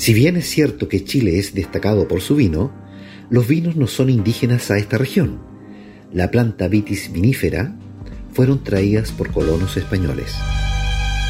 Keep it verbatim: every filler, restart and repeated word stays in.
Si bien es cierto que Chile es destacado por su vino, los vinos no son indígenas a esta región. La planta Vitis vinifera fueron traídas por colonos españoles.